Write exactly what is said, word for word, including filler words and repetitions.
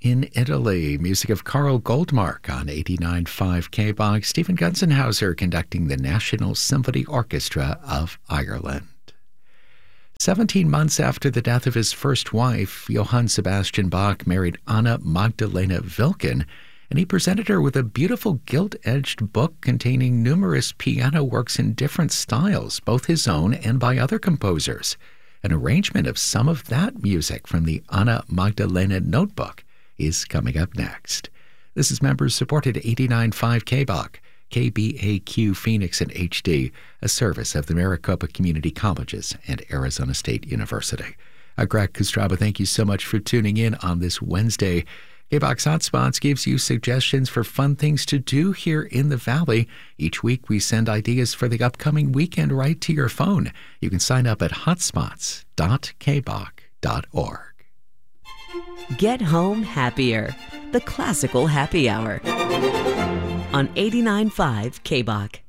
in Italy. Music of Carl Goldmark on eighty-nine point five K B O G. Stephen Gunzenhauser conducting the National Symphony Orchestra of Ireland. Seventeen months after the death of his first wife, Johann Sebastian Bach married Anna Magdalena Wilken, and he presented her with a beautiful gilt-edged book containing numerous piano works in different styles, both his own and by other composers. An arrangement of some of that music from the Anna Magdalena Notebook is coming up next. This is members-supported eighty-nine point five K B O G, K B A Q Phoenix in H D, a service of the Maricopa Community Colleges and Arizona State University. Uh, Greg Kostraba, thank you so much for tuning in on this Wednesday. K B O X Hotspots gives you suggestions for fun things to do here in the Valley. Each week we send ideas for the upcoming weekend right to your phone. You can sign up at hotspots dot k b o g dot org. Get home happier. The Classical Happy Hour on eighty-nine point five K B O G.